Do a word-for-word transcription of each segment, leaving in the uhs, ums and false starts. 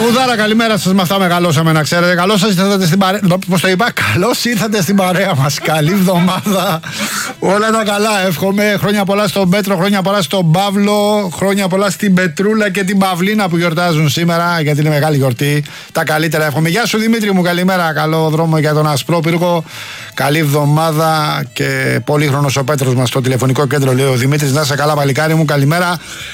Τραγουδάρα, καλημέρα σας. Με αυτά μεγαλώσαμε, να ξέρετε. Καλώς ήρθατε στην παρέα. Πώς το είπα, καλώς ήρθατε στην παρέα μας. Καλή εβδομάδα. Όλα τα καλά. Εύχομαι χρόνια πολλά στον Πέτρο, χρόνια πολλά στον Παύλο, χρόνια πολλά στην Πετρούλα και την Παυλίνα που γιορτάζουν σήμερα, γιατί είναι μεγάλη γιορτή. Τα καλύτερα εύχομαι. Γεια σου Δημήτρη μου, καλημέρα. Καλό δρόμο για τον Ασπρόπυργο. Καλή εβδομάδα και πολύχρονος ο Πέτρος μας στο τηλεφωνικό κέντρο, λέει ο Δημήτρης. Να είσαι καλά, παλικάρι μου, καλημέρα.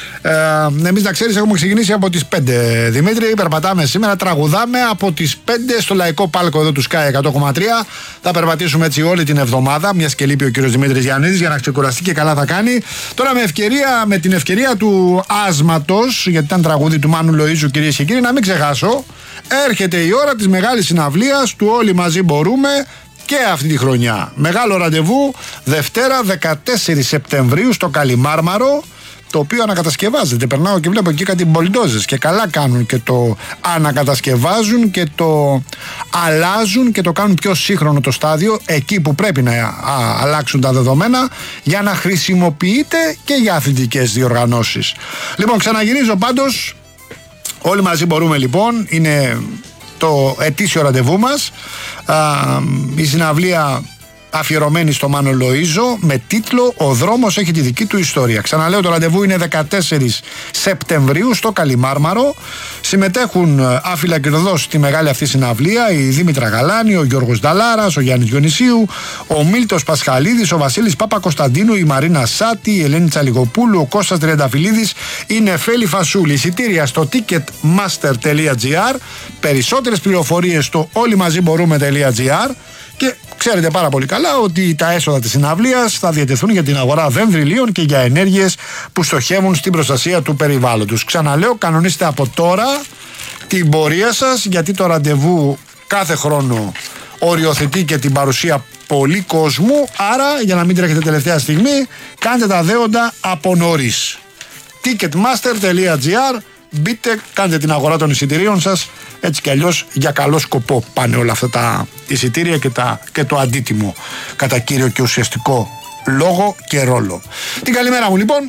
Ε, εμείς να ξέρεις, έχουμε ξεκινήσει από τις πέντε. Δημήτρη, περπατάμε σήμερα, τραγουδάμε από τις πέντε στο λαϊκό πάλκο εδώ του Sky εκατό κόμμα τρία. Θα περπατήσουμε έτσι όλη την εβδομάδα, μιας και λείπει ο κύριος Δημήτρης Γιαννίδης για να ξεκουραστεί και καλά θα κάνει. Τώρα με, ευκαιρία, με την ευκαιρία του άσματος, γιατί ήταν τραγούδι του Μάνου Λοΐζου, κυρίες και κύριοι, να μην ξεχάσω, έρχεται η ώρα της μεγάλης συναυλίας του Όλοι Μαζί Μπορούμε. Και αυτή τη χρονιά. Μεγάλο ραντεβού Δευτέρα δεκατέσσερις Σεπτεμβρίου στο Καλιμάρμαρο, το οποίο ανακατασκευάζεται. Περνάω και βλέπω εκεί κάτι μπολντόζες και καλά κάνουν και το ανακατασκευάζουν και το αλλάζουν και το κάνουν πιο σύγχρονο το στάδιο, εκεί που πρέπει να α, αλλάξουν τα δεδομένα για να χρησιμοποιείται και για αθλητικές διοργανώσεις. Λοιπόν, ξαναγυρίζω πάντως. Όλοι μαζί μπορούμε λοιπόν. Είναι το ετήσιο ραντεβού μας. Α, η συναυλία αφιερωμένη στο Μάνο Λοΐζο με τίτλο «Ο δρόμος έχει τη δική του ιστορία». Ξαναλέω, το ραντεβού είναι δεκατέσσερις Σεπτεμβρίου στο Καλιμάρμαρο. Συμμετέχουν αφιλακροδός στη μεγάλη αυτή συναυλία η Δήμητρα Γαλάνη, ο Γιώργος Νταλάρας, ο Γιάννης Διονυσίου, ο Μίλτος Πασχαλίδης, ο Βασίλης Παπα-Κωνσταντίνου, η Μαρίνα Σάτη, η Ελένη Τσαλιγοπούλου, ο Κώστας Τριανταφυλλίδης, η Νεφέλη Φασούλη. Εισιτήρια στο ticketmaster τελεία gr, περισσότερες πληροφορίες στο όλοιμαζιμπορούμε τελεία gr. Και ξέρετε πάρα πολύ καλά ότι τα έσοδα της συναυλίας θα διατεθούν για την αγορά δενδριλίων και για ενέργειες που στοχεύουν στην προστασία του περιβάλλοντος. Ξαναλέω, κανονίστε από τώρα την πορεία σας, γιατί το ραντεβού κάθε χρόνο οριοθετεί και την παρουσία πολύ κόσμου. Άρα, για να μην τρέχετε τελευταία στιγμή, κάντε τα δέοντα από νωρίς. ticketmaster τελεία gr. Μπείτε, κάντε την αγορά των εισιτηρίων σας. Έτσι κι αλλιώς για καλό σκοπό πάνε όλα αυτά τα εισιτήρια και, τα, και το αντίτιμο κατά κύριο και ουσιαστικό λόγο και ρόλο. Την καλημέρα μου λοιπόν.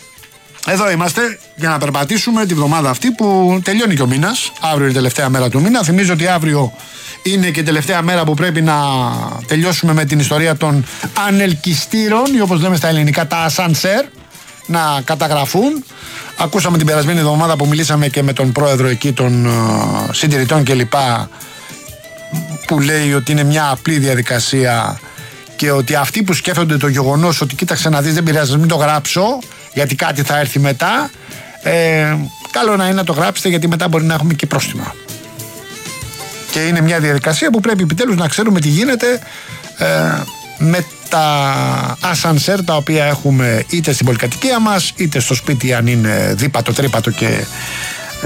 Εδώ είμαστε για να περπατήσουμε τη βδομάδα αυτή που τελειώνει και ο μήνας. Αύριο είναι η τελευταία μέρα του μήνα. Θυμίζω ότι αύριο είναι και η τελευταία μέρα που πρέπει να τελειώσουμε με την ιστορία των ανελκυστήρων, ή όπως λέμε στα ελληνικά τα ασανσέρ, να καταγραφούν. Ακούσαμε την περασμένη εβδομάδα που μιλήσαμε και με τον πρόεδρο εκεί των uh, συντηρητών κλπ, που λέει ότι είναι μια απλή διαδικασία και ότι αυτοί που σκέφτονται το γεγονός ότι κοίταξε να δεις, δεν πειράζει, μην το γράψω γιατί κάτι θα έρθει μετά, ε, καλό να είναι να το γράψετε, γιατί μετά μπορεί να έχουμε και πρόστιμα. Και είναι μια διαδικασία που πρέπει επιτέλους να ξέρουμε τι γίνεται ε, με τα ασανσέρ τα οποία έχουμε είτε στην πολυκατοικία μας είτε στο σπίτι, αν είναι δίπατο, τρίπατο και